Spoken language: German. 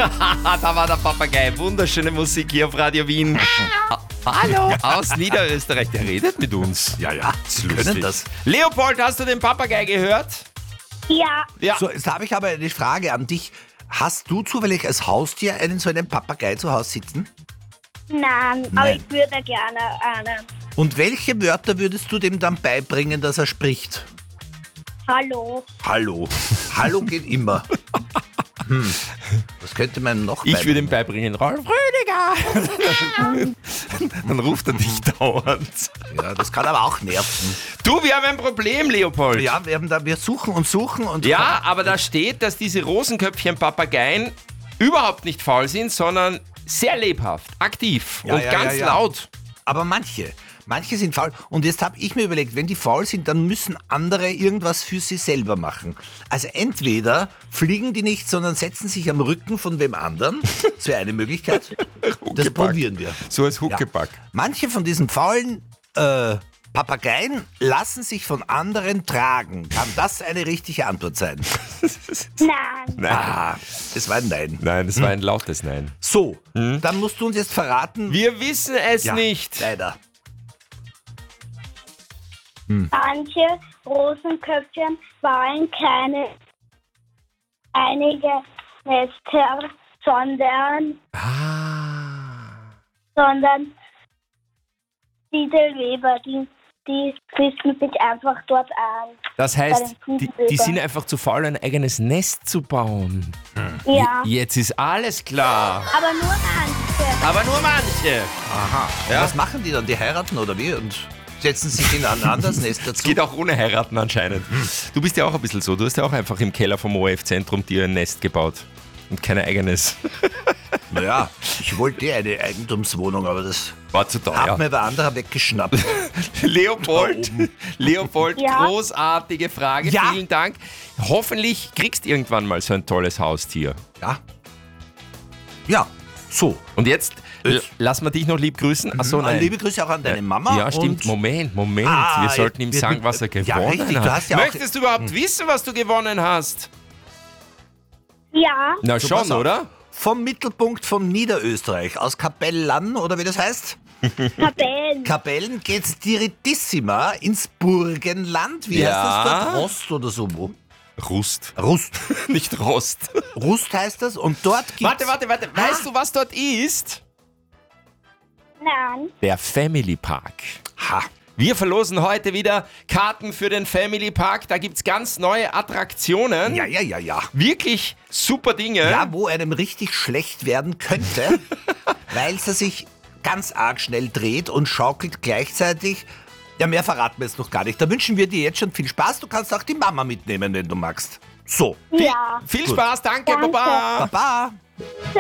Da war der Papagei. Wunderschöne Musik hier auf Radio Wien. Hallo aus Niederösterreich. Der redet mit uns. Ja, Das ist wir lustig. können das. Leopold, hast du den Papagei gehört? Ja, Ja. So, jetzt habe ich aber eine Frage an dich. Hast du zufällig als Haustier so einen Papagei zu Hause sitzen? nein, aber Nein. ich würde gerne einen. Und welche Wörter würdest du dem dann beibringen, dass er spricht? Hallo. Hallo. Hallo geht immer. Was könnte man noch Ich würde ihm beibringen? beibringen, Rolf Rüdiger. Dann ruft er dich dauernd. Ja, das kann aber auch nerven. Du, wir haben ein Problem, Leopold. Ja, wir suchen und Ja, aber da steht, dass diese Rosenköpfchen-Papageien überhaupt nicht faul sind, sondern sehr lebhaft, aktiv Ja, und ja, ganz ja, ja. laut. Aber manche sind faul. Und jetzt habe ich mir überlegt, wenn die faul sind, dann müssen andere irgendwas für sie selber machen. Also entweder fliegen die nicht, sondern setzen sich am Rücken von wem anderen. Das wäre eine Möglichkeit. Das Huckepack. probieren wir. So als Huckepack. Manche von diesen faulen Papageien lassen sich von anderen tragen. Kann das eine richtige Antwort sein? Nein. Nein. Ah, es war ein Nein. Nein, das war ein lautes Nein. So, dann musst du uns jetzt verraten. Wir wissen es Ja, nicht. Leider. Manche Rosenköpfchen waren keine einige Nester, sondern diese Weber, die schließen sich einfach dort an. Das Bei heißt, den die Fliegenwebern. sind einfach zu faul, ein eigenes Nest zu bauen. Ja, Jetzt ist alles klar. aber nur manche. Aber nur manche. Aha. Und Ja. was machen die dann? Die heiraten oder wie? Und setzen sich in ein anderes Nest dazu? Geht auch ohne heiraten anscheinend. Du bist ja auch ein bisschen so. Du hast ja auch einfach im Keller vom ORF-Zentrum dir ein Nest gebaut. Und kein eigenes. Naja, ich wollte eine Eigentumswohnung, aber das War zu hat teuer. mir der andere weggeschnappt. Leopold, Ja. großartige Frage. Ja. Vielen Dank. Hoffentlich kriegst du irgendwann mal so ein tolles Haustier. Ja. Ja, so. Und jetzt lass mal dich noch lieb grüßen. Achso, nein. Liebe Grüße auch an deine Mama. Ja, stimmt. Und Moment. Ah, wir sollten ihm wir- sagen, was er ja, gewonnen richtig, hat. du hast ja auch- Möchtest du überhaupt wissen, was du gewonnen hast? Ja, Na So, schon, pass auf. oder? vom Mittelpunkt von Niederösterreich, aus Kapellan, oder wie das heißt? Tabellen. Kapellen geht's direttissima ins Burgenland. Wie Ja. heißt das dort? Rost oder so? Wo? Rust. Rust. Nicht Rost. Rust heißt das. Und dort gibt's... Warte. Weißt du, was dort ist? Nein. Der Family Park. Ha. Wir verlosen heute wieder Karten für den Family Park. Da gibt's ganz neue Attraktionen. Ja. Wirklich super Dinge. Ja, wo einem richtig schlecht werden könnte, weil es sich ganz arg schnell dreht und schaukelt gleichzeitig. Ja, mehr verraten wir jetzt noch gar nicht. Da wünschen wir dir jetzt schon viel Spaß. Du kannst auch die Mama mitnehmen, wenn du magst. So, Ja. Viel Gut. Spaß, danke, Danke. Baba. Baba.